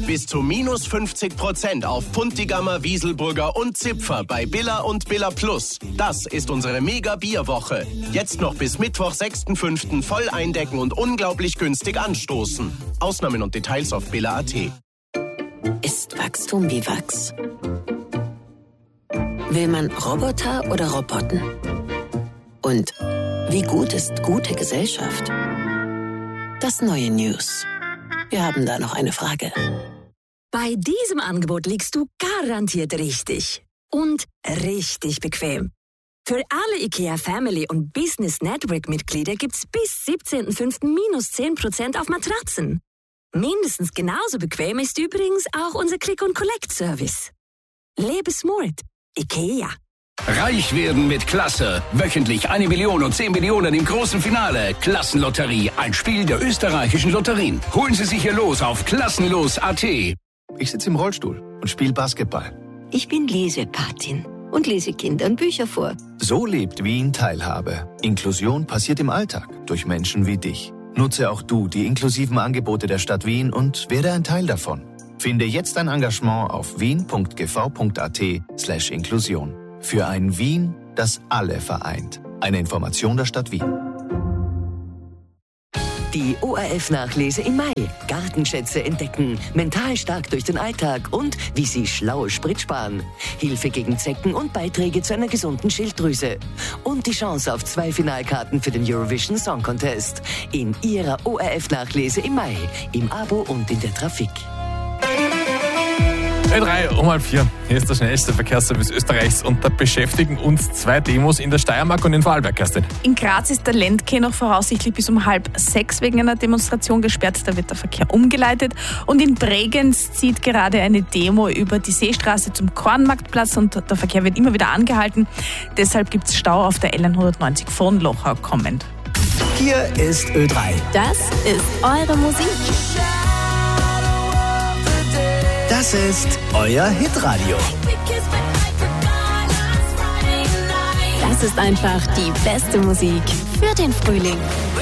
Bis zu minus 50% auf Puntigammer, Wieselburger und Zipfer bei Billa und Billa Plus. Das ist unsere Mega-Bierwoche. Jetzt noch bis Mittwoch, 6.5. voll eindecken und unglaublich günstig anstoßen. Ausnahmen und Details auf billa.at. Ist Wachstum wie Wachs? Will man Roboter oder Roboten? Und wie gut ist gute Gesellschaft? Das neue News. Wir haben da noch eine Frage. Bei diesem Angebot liegst du garantiert richtig. Und richtig bequem. Für alle IKEA Family und Business Network Mitglieder gibt's bis 17.05. minus 10% auf Matratzen. Mindestens genauso bequem ist übrigens auch unser Click-and-Collect-Service. Lebe smart. IKEA. Reich werden mit Klasse. Wöchentlich 1 Million und 10 Millionen im großen Finale. Klassenlotterie, ein Spiel der österreichischen Lotterien. Holen Sie sich hier los auf klassenlos.at. Ich sitze im Rollstuhl und spiele Basketball. Ich bin Lesepatin und lese Kindern Bücher vor. So lebt Wien Teilhabe. Inklusion passiert im Alltag durch Menschen wie dich. Nutze auch du die inklusiven Angebote der Stadt Wien und werde ein Teil davon. Finde jetzt ein Engagement auf wien.gv.at/Inklusion. Für ein Wien, das alle vereint. Eine Information der Stadt Wien. Die ORF-Nachlese im Mai. Gartenschätze entdecken, mental stark durch den Alltag und wie Sie schlau Sprit sparen. Hilfe gegen Zecken und Beiträge zu einer gesunden Schilddrüse. Und die Chance auf 2 Finalkarten für den Eurovision Song Contest. In Ihrer ORF-Nachlese im Mai. Im Abo und in der Trafik. Ö3 um 3:30. Hier ist der schnellste Verkehrsservice Österreichs und da beschäftigen uns 2 Demos in der Steiermark und in Vorarlberg, Kerstin. In Graz ist der Lendke noch voraussichtlich bis um 5:30 wegen einer Demonstration gesperrt. Da wird der Verkehr umgeleitet. Und in Bregenz zieht gerade eine Demo über die Seestraße zum Kornmarktplatz und der Verkehr wird immer wieder angehalten. Deshalb gibt es Stau auf der L190 von Lochau kommend. Hier ist Ö3. Das ist eure Musik. Das ist euer Hitradio. Das ist einfach die beste Musik für den Frühling.